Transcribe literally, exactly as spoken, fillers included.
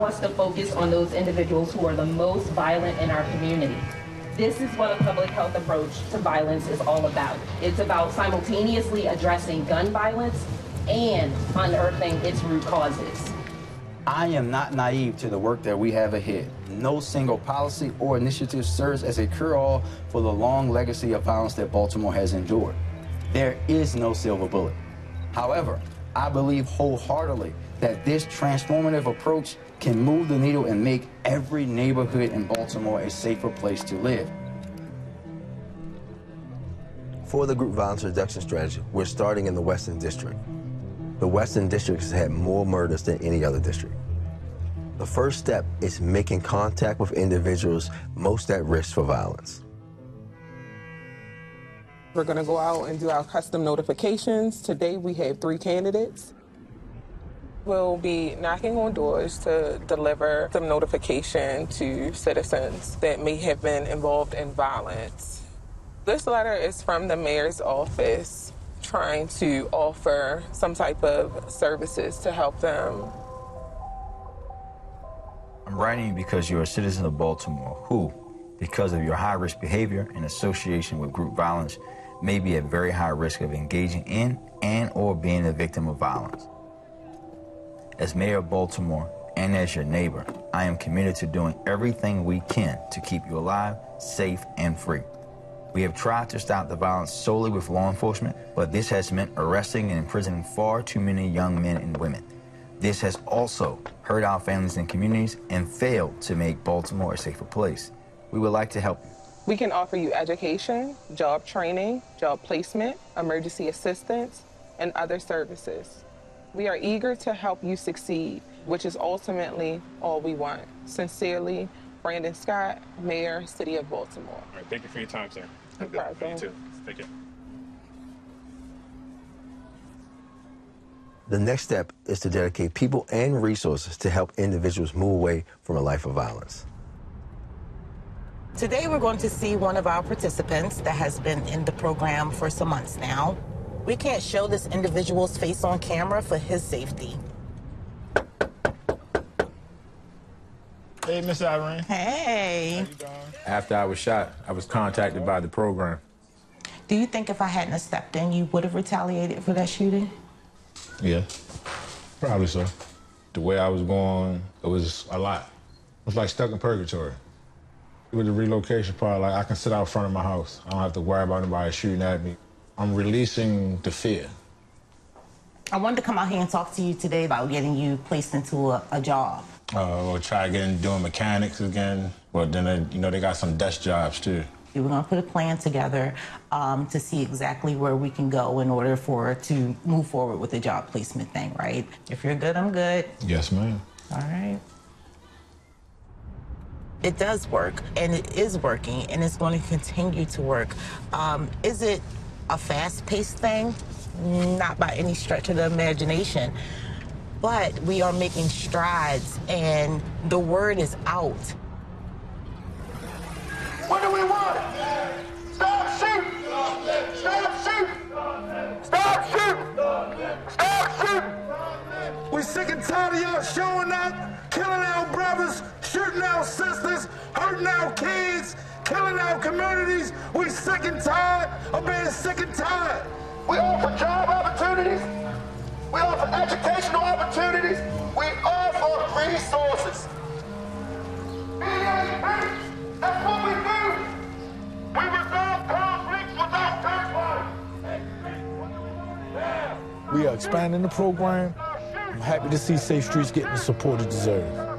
Wants to focus on those individuals who are the most violent in our community. This is what a public health approach to violence is all about. It's about simultaneously addressing gun violence and unearthing its root causes. I am not naive to the work that we have ahead. No single policy or initiative serves as a cure-all for the long legacy of violence that Baltimore has endured. There is no silver bullet. However, I believe wholeheartedly that this transformative approach can move the needle and make every neighborhood in Baltimore a safer place to live. For the group violence reduction strategy, we're starting in the Western District. The Western District has had more murders than any other district. The first step is making contact with individuals most at risk for violence. We're going to go out and do our custom notifications. Today we have three candidates. We'll be knocking on doors to deliver some notification to citizens that may have been involved in violence. This letter is from the mayor's office trying to offer some type of services to help them. I'm writing you because you're a citizen of Baltimore who, because of your high-risk behavior and association with group violence, may be at very high risk of engaging in and or being a victim of violence. As mayor of Baltimore and as your neighbor, I am committed to doing everything we can to keep you alive, safe, and free. We have tried to stop the violence solely with law enforcement, but this has meant arresting and imprisoning far too many young men and women. This has also hurt our families and communities and failed to make Baltimore a safer place. We would like to help you. We can offer you education, job training, job placement, emergency assistance, and other services. We are eager to help you succeed, which is ultimately all we want. Sincerely, Brandon Scott, Mayor, City of Baltimore. All right, thank you for your time, sir. No problem. You too. Take care. The next step is to dedicate people and resources to help individuals move away from a life of violence. Today we're going to see one of our participants that has been in the program for some months now. We can't show this individual's face on camera for his safety. Hey, Miss Irene. Hey. How you doing? After I was shot, I was contacted by the program. Do you think if I hadn't stepped in, you would have retaliated for that shooting? Yeah, probably so. The way I was going, it was a lot. It was like stuck in purgatory. With the relocation part, like I can sit out front of my house. I don't have to worry about anybody shooting at me. I'm releasing the fear. I wanted to come out here and talk to you today about getting you placed into a, a job. Uh, we'll try again doing mechanics again, but then, they, you know, they got some desk jobs too. We're going to put a plan together um, to see exactly where we can go in order for to move forward with the job placement thing, right? If you're good, I'm good. Yes, ma'am. All right. It does work, and it is working, and it's going to continue to work. Um, is it a fast-paced thing? Not by any stretch of the imagination, but we are making strides, and the word is out. What do we want? Stop shooting! Stop shooting! Stop shooting! Stop shooting! We're sick and tired of y'all showing up, killing our brothers, shooting our sisters, hurting our kids, killing our communities. We sick and tired of being sick and tired. We offer job opportunities. We offer educational opportunities. We offer resources. B A P, that's what we do. We resolve conflicts without gunfire. We are expanding the program. I'm happy to see Safe Streets getting the support it deserves.